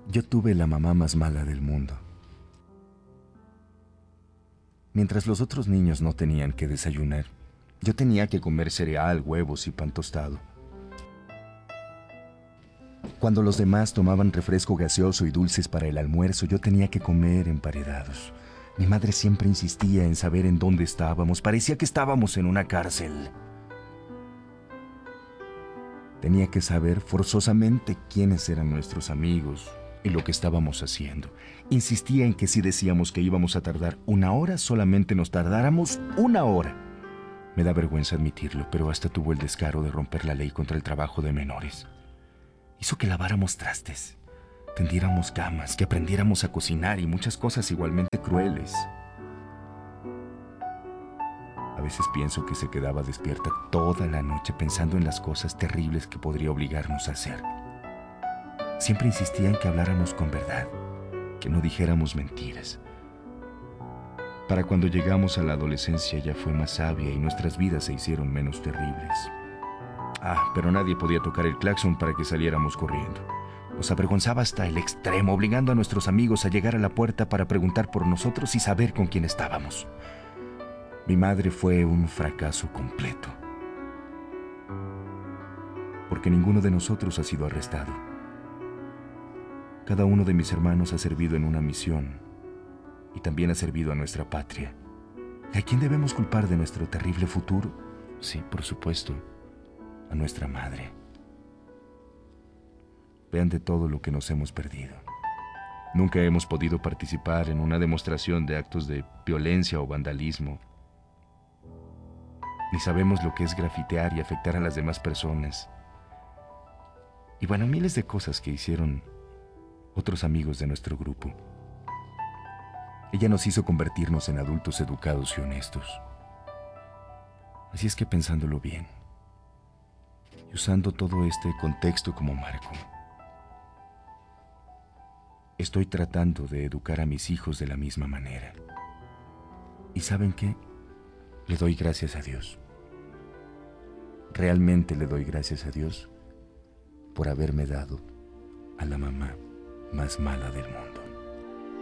Yo tuve la mamá más mala del mundo. Mientras los otros niños no tenían que desayunar, yo tenía que comer cereal, huevos y pan tostado. Cuando los demás tomaban refresco gaseoso y dulces para el almuerzo, yo tenía que comer emparedados. Mi madre siempre insistía en saber en dónde estábamos. Parecía que estábamos en una cárcel. Tenía que saber forzosamente quiénes eran nuestros amigos y lo que estábamos haciendo. Insistía en que si decíamos que íbamos a tardar 1 hora, solamente nos tardáramos 1 hora. Me da vergüenza admitirlo, pero hasta tuvo el descaro de romper la ley contra el trabajo de menores. Hizo que laváramos trastes, tendiéramos camas, que aprendiéramos a cocinar y muchas cosas igualmente crueles. A veces pienso que se quedaba despierta toda la noche pensando en las cosas terribles que podría obligarnos a hacer. Siempre insistía en que habláramos con verdad, que no dijéramos mentiras. Para cuando llegamos a la adolescencia ya fue más sabia y nuestras vidas se hicieron menos terribles. Pero nadie podía tocar el claxon para que saliéramos corriendo. Nos avergonzaba hasta el extremo, obligando a nuestros amigos a llegar a la puerta para preguntar por nosotros y saber con quién estábamos. Mi madre fue un fracaso completo, porque ninguno de nosotros ha sido arrestado. Cada uno de mis hermanos ha servido en una misión y también ha servido a nuestra patria. ¿Y a quién debemos culpar de nuestro terrible futuro? Sí, por supuesto, a nuestra madre. Vean de todo lo que nos hemos perdido. Nunca hemos podido participar en una demostración de actos de violencia o vandalismo. Ni sabemos lo que es grafitear y afectar a las demás personas. Y bueno, miles de cosas que hicieron otros amigos de nuestro grupo. Ella nos hizo convertirnos en adultos educados y honestos. Así es que pensándolo bien, y usando todo este contexto como marco, estoy tratando de educar a mis hijos de la misma manera. ¿Y saben qué? Le doy gracias a Dios. Realmente le doy gracias a Dios por haberme dado a la mamá más mala del mundo.